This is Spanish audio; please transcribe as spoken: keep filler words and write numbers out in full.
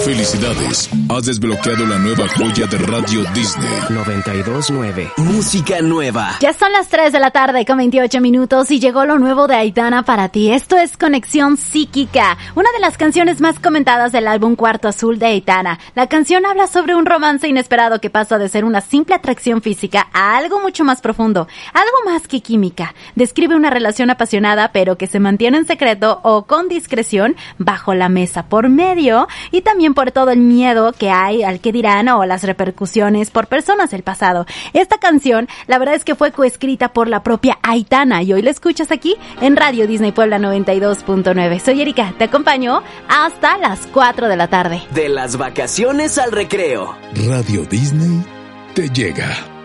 Felicidades, has desbloqueado la nueva joya de Radio Disney. noventa y dos punto nueve. Música nueva. Ya son las tres de la tarde con veintiocho minutos y llegó lo nuevo de Aitana para ti. Esto es Conexión Psíquica, una de las canciones más comentadas del álbum Cuarto Azul de Aitana. La canción habla sobre un romance inesperado que pasa de ser una simple atracción física a algo mucho más profundo, algo más que química. Describe una relación apasionada pero que se mantiene en secreto o con discreción bajo la mesa por medio y también por todo el miedo que hay al que dirán o las repercusiones por personas del pasado. Esta canción, la verdad es que fue coescrita por la propia Aitana y hoy la escuchas aquí en Radio Disney Puebla noventa y dos punto nueve. Soy Erika, te acompaño hasta las cuatro de la tarde. De las vacaciones al recreo. Radio Disney te llega.